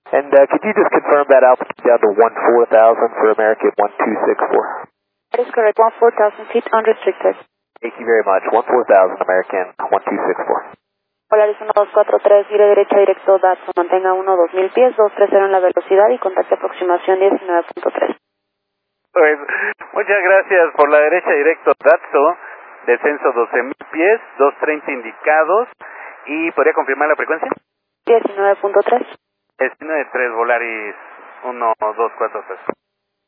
And could you just confirm that altitude down to 14,000 for American 1264? That is correct, 14,000 feet unrestricted. Thank you very much. 14,000 American 1264. Polaris 1243, gire derecha directo Datsun, mantenga 1-2000 pies, 230 en la velocidad y contacte aproximación 19.3. Pues, muchas gracias por la derecha directo Datsun, descenso 12,000 pies, 230 indicados, y ¿podría confirmar la frecuencia? 19.3. 19.3, Volaris 1243.